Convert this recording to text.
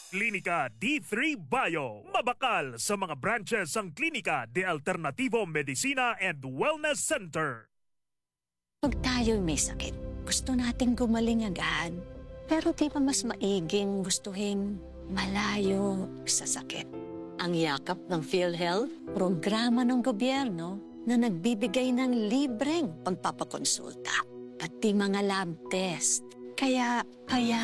Klinika D3 Bio. Mabakal sa mga branches ang Klinika de Alternativo Medicina and Wellness Center. Pag tayo'y may sakit, gusto nating gumaling agad. Pero di ba mas maiging gustuhin malayo sa sakit? Ang yakap ng PhilHealth, programa ng gobyerno na nagbibigay ng libreng pagpapakonsulta, pati mga lab test. Kaya